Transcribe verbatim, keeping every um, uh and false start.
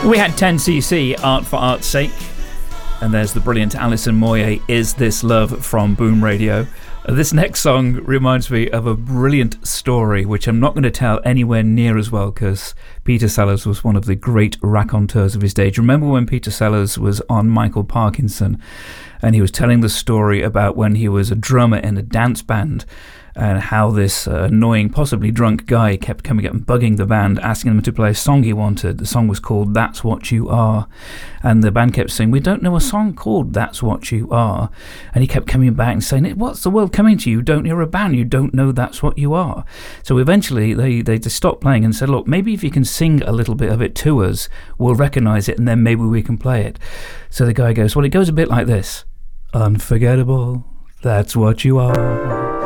We had ten C C, Art for Art's Sake, and there's the brilliant Alison Moyet, Is This Love, from Boom Radio. Uh, this next song reminds me of a brilliant story, which I'm not going to tell anywhere near as well, because Peter Sellers was one of the great raconteurs of his day. Do you remember when Peter Sellers was on Michael Parkinson, and he was telling the story about when he was a drummer in a dance band, and how this uh, annoying, possibly drunk guy kept coming up and bugging the band, asking them to play a song he wanted. The song was called That's What You Are. And the band kept saying, we don't know a song called That's What You Are. And he kept coming back and saying, what's the world coming to you? You don't hear a band. You don't know That's What You Are. So eventually they, they just stopped playing and said, look, maybe if you can sing a little bit of it to us, we'll recognise it and then maybe we can play it. So the guy goes, well, it goes a bit like this. Unforgettable, that's what you are.